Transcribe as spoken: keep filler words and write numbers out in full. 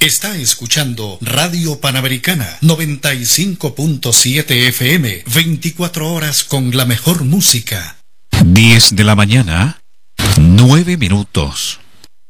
Está escuchando Radio Panamericana noventa y cinco punto siete F M, veinticuatro horas con la mejor música. diez de la mañana, nueve minutos.